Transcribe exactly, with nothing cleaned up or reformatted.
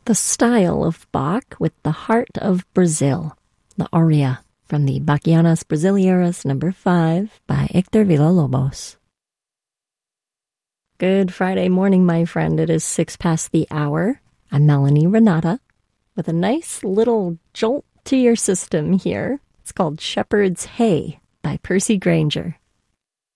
the style of Bach with the heart of Brazil, the aria from the Bachianas Brasileiras number five by Hector Villa-Lobos. Good Friday morning, my friend. It is six past the hour. I'm Melanie Renata with a nice little jolt to your system here. It's called Shepherd's Hay by Percy Grainger.